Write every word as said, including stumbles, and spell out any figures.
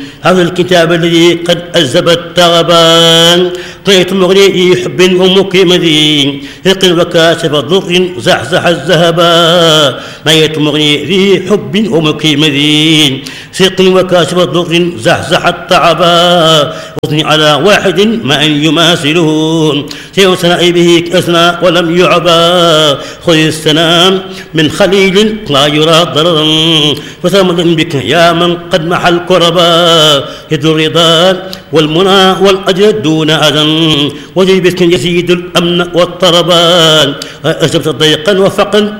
هذا الكتاب الذي قد أذب التغبان طيت مغني حب ومقيم ذي ثق وكاشف ضر زحزح الذهبا ما يتمغني ذي حب ومقيم ذي ثق وكاشف ضر زحزح التعبا أثني على واحد ما أن يماثله سيوسنى به أثنى ولم يعبا خذ السلام من خليل لا يرى ضررا فثمن بك يا من قد محى الكربا يد الرضا والمنى والأجر دون أذى وجه بك يزيد الأمن والطربان أجبت ضيقا وفقا